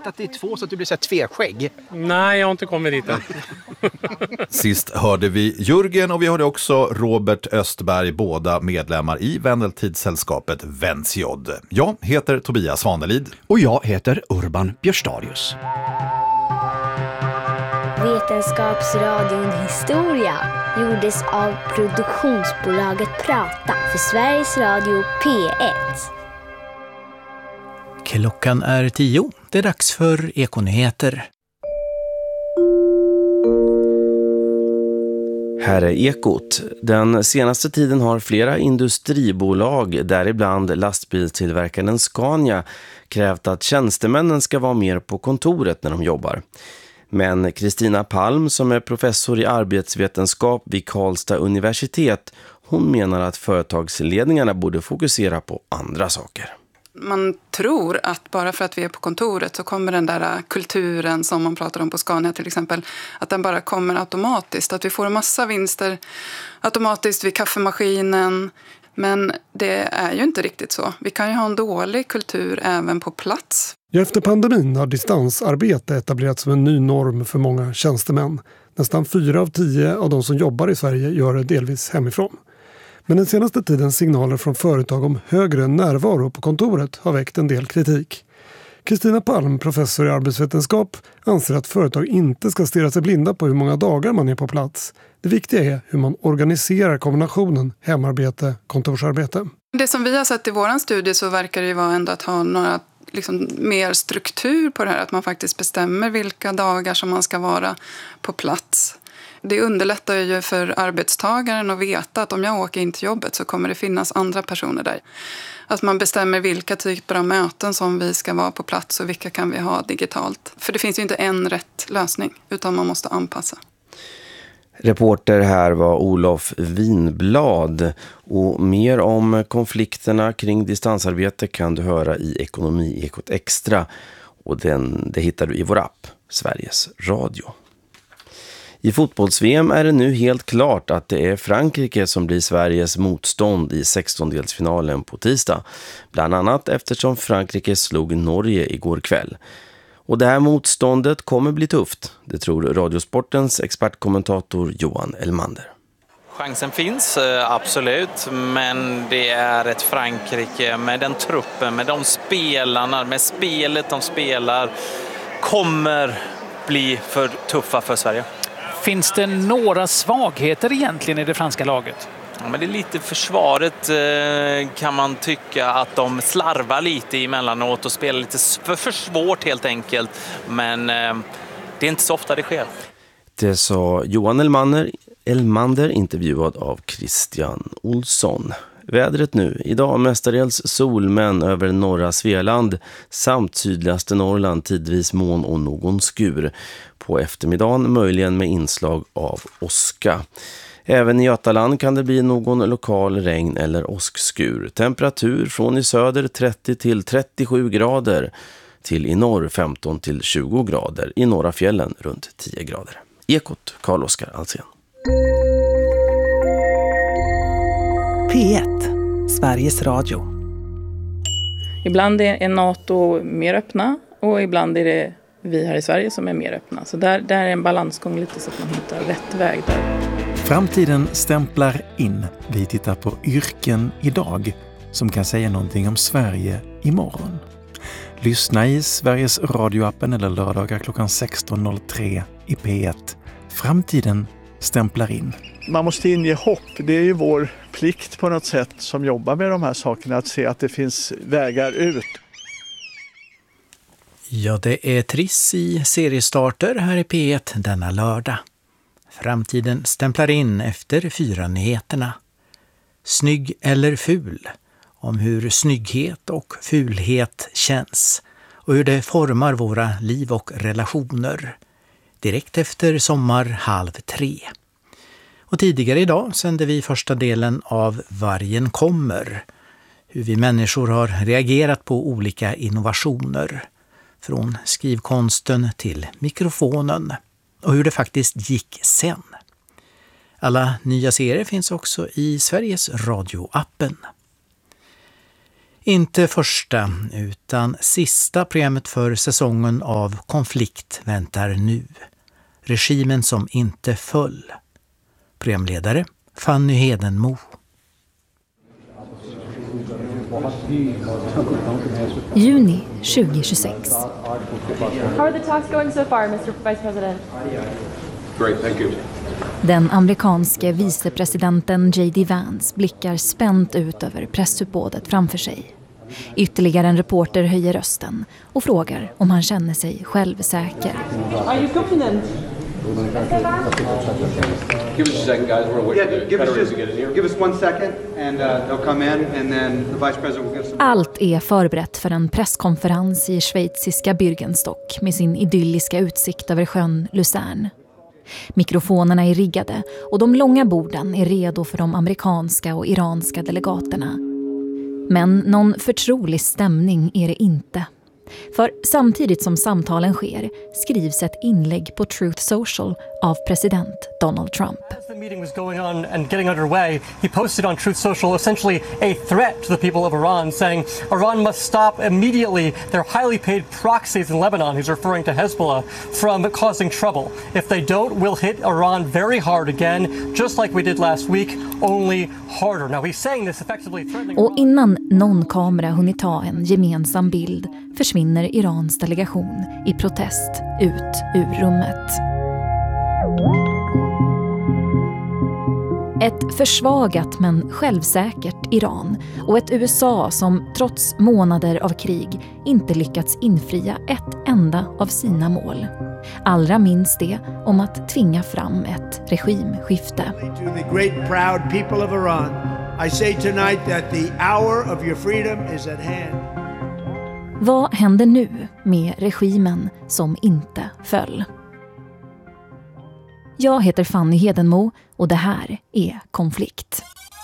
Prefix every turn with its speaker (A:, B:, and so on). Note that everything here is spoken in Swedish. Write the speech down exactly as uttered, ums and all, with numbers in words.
A: att det är två så att du blir så här tveskägg?
B: Nej, jag har inte kommit dit än.
C: Sist hörde vi Jörgen och vi hörde också Robert Östberg, båda medlemmar i Vendeltidssällskapet Vensjod. Jag heter Tobias Svanelid.
D: Och jag heter Urban Björstadius.
E: Vetenskapsradion Historia gjordes av produktionsbolaget Prata för Sveriges Radio P ett.
F: Klockan är tio. Det är dags för Ekonyheter.
G: Här är Ekot. Den senaste tiden har flera industribolag, däribland lastbilstillverkaren Scania, krävt att tjänstemännen ska vara mer på kontoret när de jobbar. Men Kristina Palm, som är professor i arbetsvetenskap vid Karlstad universitet, hon menar att företagsledningarna borde fokusera på andra saker.
H: Man tror att bara för att vi är på kontoret så kommer den där kulturen som man pratar om på Scania till exempel, att den bara kommer automatiskt. Att vi får en massa vinster automatiskt vid kaffemaskinen. Men det är ju inte riktigt så. Vi kan ju ha en dålig kultur även på plats.
I: Ja, efter pandemin har distansarbete etablerats som en ny norm för många tjänstemän. Nästan fyra av tio av de som jobbar i Sverige gör det delvis hemifrån. Men den senaste tidens signaler från företag om högre närvaro på kontoret har väckt en del kritik. Kristina Palm, professor i arbetsvetenskap, anser att företag inte ska stirra sig blinda på hur många dagar man är på plats. Det viktiga är hur man organiserar kombinationen hemarbete-kontorsarbete.
H: Det som vi har sett i våran studie så verkar det ju vara ändå att ha några liksom mer struktur på det här. Att man faktiskt bestämmer vilka dagar som man ska vara på plats. Det underlättar ju för arbetstagaren att veta att om jag åker in till jobbet så kommer det finnas andra personer där. Att man bestämmer vilka typer av möten som vi ska vara på plats och vilka kan vi ha digitalt. För det finns ju inte en rätt lösning utan man måste anpassa.
G: Reporter här var Olof Winblad och mer om konflikterna kring distansarbete kan du höra i Ekonomi-ekot Extra och den, det hittar du i vår app Sveriges Radio. I fotbolls-V M är det nu helt klart att det är Frankrike som blir Sveriges motstånd i sextondelsfinalen på tisdag. Bland annat eftersom Frankrike slog Norge igår kväll. Och det här motståndet kommer bli tufft, det tror Radiosportens expertkommentator Johan Elmander.
J: Chansen finns, absolut, men det är ett Frankrike med den truppen, med de spelarna, med spelet de spelar, kommer bli för tuffa för Sverige.
F: Finns det några svagheter egentligen i det franska laget?
J: Ja, men det är lite försvaret eh, kan man tycka att de slarvar lite emellanåt och spelar lite för, för svårt helt enkelt. Men eh, det är inte så ofta det sker.
G: Det sa Johan Elmander, Elmander intervjuad av Christian Olsson. Vädret nu. Idag mestadels solmän över norra Svealand samt sydligaste Norrland, tidvis moln och någon skur. På eftermiddagen möjligen med inslag av åska. Även i Götaland kan det bli någon lokal regn eller åskskur. Temperatur från i söder trettio till trettiosju grader till i norr femton till tjugo grader. I norra fjällen runt tio grader. Ekot, Carl-Oskar Alsen.
K: P ett, Sveriges Radio.
L: Ibland är NATO mer öppna och ibland är det vi här i Sverige som är mer öppna. Så där, där är en balansgång lite så att man hittar rätt väg där.
F: Framtiden stämplar in. Vi tittar på yrken idag som kan säga någonting om Sverige imorgon. Lyssna i Sveriges radioappen eller lördagar klockan sexton noll tre i P ett. Framtiden stämplar in.
M: Man måste inge hopp. Det är ju vår plikt på något sätt som jobbar med de här sakerna att se att det finns vägar ut.
F: Ja, det är Triss i seriestarter här i P ett denna lördag. Framtiden stämplar in efter fyra nyheterna. Snygg eller ful? Om hur snygghet och fulhet känns och hur det formar våra liv och relationer. Direkt efter sommar halv tre. Och tidigare idag sände vi första delen av Vargen kommer. Hur vi människor har reagerat på olika innovationer. Från skrivkonsten till mikrofonen. Och hur det faktiskt gick sen. Alla nya serier finns också i Sveriges radioappen. Inte första utan sista programmet för säsongen av Konflikt väntar nu. Regimen som inte föll. Programledare Fanny Hedenmo.
N: Juni tjugohundratjugosex.
O: How are the talks going so far, mister Vice President?
P: Great, thank you.
N: Den amerikanske vicepresidenten J D Vance blickar spänt ut över pressuppbådet framför sig. Ytterligare en reporter höjer rösten och frågar om han känner sig självsäker.
O: Are you confident?
P: Give us a second, guys. We're waiting
Q: Yeah,
P: for
Q: give
P: the
Q: us
P: federals
Q: just,
P: to get in here.
Q: give us one second, and uh, they'll come in, and then the vice president will give some...
N: Allt är förberett för en presskonferens i schweiziska Bürgenstock med sin idylliska utsikt över sjön Luzern. Mikrofonerna är riggade och de långa borden är redo för de amerikanska och iranska delegaterna. Men någon förtrolig stämning är det inte. För samtidigt som samtalen sker skrivs ett inlägg på Truth Social av president Donald Trump.
R: As the meeting was going on and getting underway, he posted on Truth Social essentially a threat to the people of Iran, saying Iran must stop immediately their highly paid proxies in Lebanon, he's referring to Hezbollah, from causing trouble. If they don't, we'll hit Iran very hard again, just like we did last week, only harder. Now he's saying this effectively threatening
N: Och innan någon kamera hunnit ta en gemensam bild försvinner Irans delegation i protest ut ur rummet. Ett försvagat men självsäkert Iran och ett U S A som trots månader av krig inte lyckats infria ett enda av sina mål. Allra minst det om att tvinga fram ett regimskifte.
S: To the great proud people of Iran, I say tonight that the hour of your freedom is at hand.
N: Vad händer nu med regimen som inte föll? Jag heter Fanny Hedenmo och det här är Konflikt.